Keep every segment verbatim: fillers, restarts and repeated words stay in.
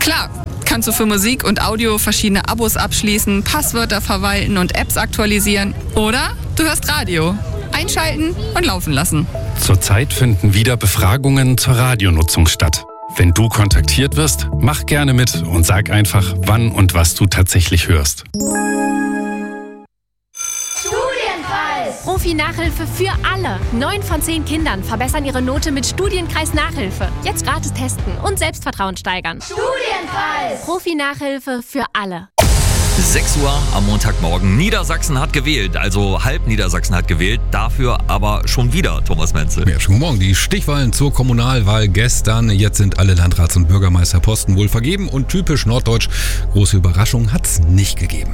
Klar, kannst du für Musik und Audio verschiedene Abos abschließen, Passwörter verwalten und Apps aktualisieren. Oder du hörst Radio. Einschalten und laufen lassen. Zurzeit finden wieder Befragungen zur Radionutzung statt. Wenn du kontaktiert wirst, mach gerne mit und sag einfach, wann und was du tatsächlich hörst. Profi-Nachhilfe für alle. Neun von zehn Kindern verbessern ihre Note mit Studienkreis-Nachhilfe. Jetzt gratis testen und Selbstvertrauen steigern. Studienkreis! Profi-Nachhilfe für alle. sechs Uhr am Montagmorgen. Niedersachsen hat gewählt, also halb Niedersachsen hat gewählt, dafür aber schon wieder Thomas Menzel. Ja, schönen guten Morgen. Die Stichwahlen zur Kommunalwahl gestern. Jetzt sind alle Landrats- und Bürgermeisterposten wohl vergeben und typisch norddeutsch, große Überraschung hat's nicht gegeben.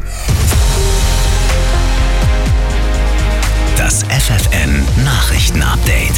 Das F F N Nachrichten-Update.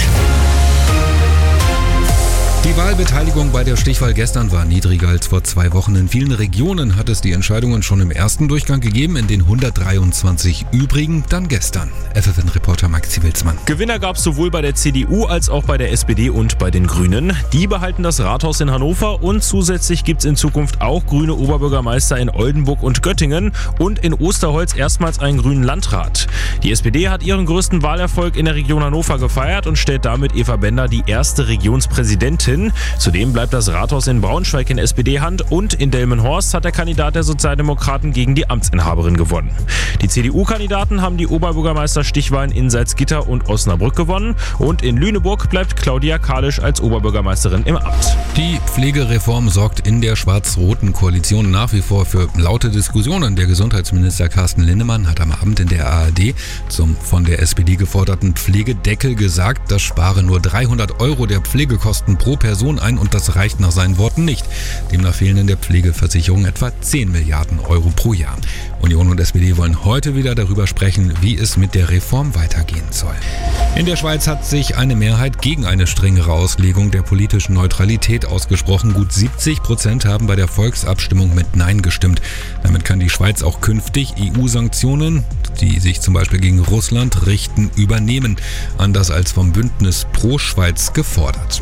Die Wahlbeteiligung bei der Stichwahl gestern war niedriger als vor zwei Wochen. In vielen Regionen hat es die Entscheidungen schon im ersten Durchgang gegeben, in den hundertdreiundzwanzig übrigen dann gestern. F F N-Reporter Maxi Wilsmann. Gewinner gab es sowohl bei der C D U als auch bei der S P D und bei den Grünen. Die behalten das Rathaus in Hannover und zusätzlich gibt es in Zukunft auch grüne Oberbürgermeister in Oldenburg und Göttingen und in Osterholz erstmals einen grünen Landrat. Die S P D hat ihren größten Wahlerfolg in der Region Hannover gefeiert und stellt damit Eva Bender die erste Regionspräsidentin. Zudem bleibt das Rathaus in Braunschweig in S P D-Hand und in Delmenhorst hat der Kandidat der Sozialdemokraten gegen die Amtsinhaberin gewonnen. Die C D U-Kandidaten haben die Oberbürgermeister-Stichwahlen in Salzgitter und Osnabrück gewonnen und in Lüneburg bleibt Claudia Kalisch als Oberbürgermeisterin im Amt. Die Pflegereform sorgt in der schwarz-roten Koalition nach wie vor für laute Diskussionen. Der Gesundheitsminister Carsten Linnemann hat am Abend in der A R D zum von der S P D geforderten Pflegedeckel gesagt, das spare nur dreihundert Euro der Pflegekosten pro Person ein und das reicht nach seinen Worten nicht. Demnach fehlen in der Pflegeversicherung etwa zehn Milliarden Euro pro Jahr. Union und S P D wollen heute wieder darüber sprechen, wie es mit der Reform weitergehen soll. In der Schweiz hat sich eine Mehrheit gegen eine strengere Auslegung der politischen Neutralität ausgesprochen. Gut siebzig Prozent haben bei der Volksabstimmung mit Nein gestimmt. Damit kann die Schweiz auch künftig E U-Sanktionen, die sich zum Beispiel gegen Russland richten, übernehmen. Anders als vom Bündnis Pro Schweiz gefordert.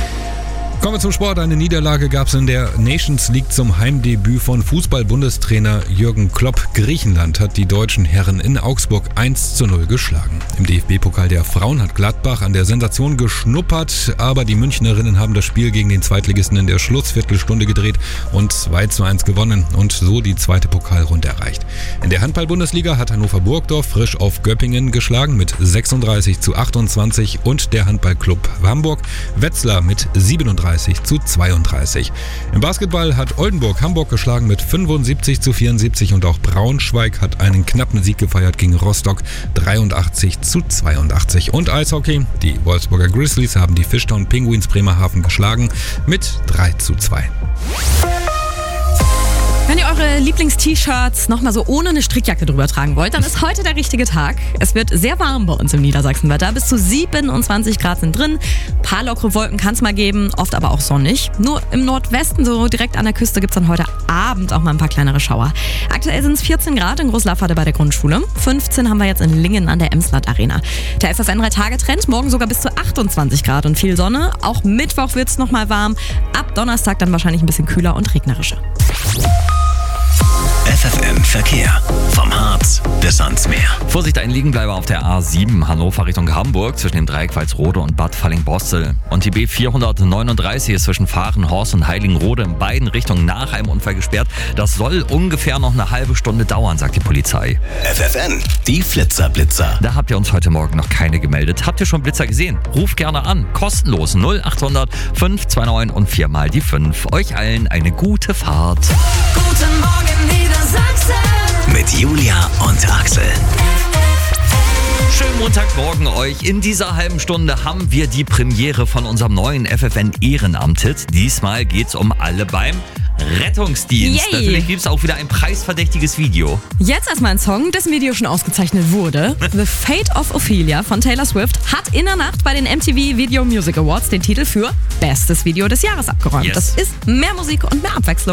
Kommen wir zum Sport. Eine Niederlage gab es in der Nations League zum Heimdebüt von Fußball-Bundestrainer Jürgen Klopp. Griechenland hat die deutschen Herren in Augsburg eins zu null geschlagen. Im D F B-Pokal der Frauen hat Gladbach an der Sensation geschnuppert, aber die Münchnerinnen haben das Spiel gegen den Zweitligisten in der Schlussviertelstunde gedreht und zwei zu eins gewonnen und so die zweite Pokalrunde erreicht. In der Handball-Bundesliga hat Hannover-Burgdorf frisch auf Göppingen geschlagen mit sechsunddreißig zu achtundzwanzig und der Handballclub Hamburg Wetzlar mit siebenunddreißig zu zweiunddreißig. Im Basketball hat Oldenburg Hamburg geschlagen mit fünfundsiebzig zu vierundsiebzig und auch Braunschweig hat einen knappen Sieg gefeiert gegen Rostock dreiundachtzig zu zweiundachtzig. Und Eishockey, die Wolfsburger Grizzlies haben die Fishtown Penguins Bremerhaven geschlagen mit drei zu zwei. Wenn ihr eure Lieblings-T-Shirts nochmal so ohne eine Strickjacke drüber tragen wollt, dann ist heute der richtige Tag. Es wird sehr warm bei uns im Niedersachsenwetter. Bis zu siebenundzwanzig Grad sind drin. Ein paar lockere Wolken kann es mal geben, oft aber auch sonnig. Nur im Nordwesten, so direkt an der Küste, gibt es dann heute Abend auch mal ein paar kleinere Schauer. Aktuell sind es vierzehn Grad in Großlafferde bei der Grundschule. fünfzehn haben wir jetzt in Lingen an der Emsland Arena. Der F F N drei Tage Trend, morgen sogar bis zu achtundzwanzig Grad und viel Sonne. Auch Mittwoch wird es nochmal warm. Ab Donnerstag dann wahrscheinlich ein bisschen kühler und regnerischer. F F N Verkehr. Vom Harz bis ans Meer. Vorsicht, ein Liegenbleiber auf der A sieben Hannover Richtung Hamburg zwischen dem Dreieck Walsrode und Bad Falling-Bostel. Und die B vierhundertneununddreißig ist zwischen Fahrenhorst und Heiligenrode in beiden Richtungen nach einem Unfall gesperrt. Das soll ungefähr noch eine halbe Stunde dauern, sagt die Polizei. F F N, die Flitzer-Blitzer. Da habt ihr uns heute Morgen noch keine gemeldet. Habt ihr schon Blitzer gesehen? Ruft gerne an. Kostenlos null achthundert fünf zwei neun und viermal die fünf. Euch allen eine gute Fahrt. Guten Morgen Niedersachsen. Mit Julia und Axel. Schönen Montagmorgen euch. In dieser halben Stunde haben wir die Premiere von unserem neuen F F N Ehrenamt-Hit. Diesmal geht's um alle beim Rettungsdienst. Yay. Natürlich gibt es auch wieder ein preisverdächtiges Video. Jetzt erstmal ein Song, dessen Video schon ausgezeichnet wurde. The Fate of Ophelia von Taylor Swift hat in der Nacht bei den M T V Video Music Awards den Titel für Bestes Video des Jahres abgeräumt. Yes. Das ist mehr Musik und mehr Abwechslung.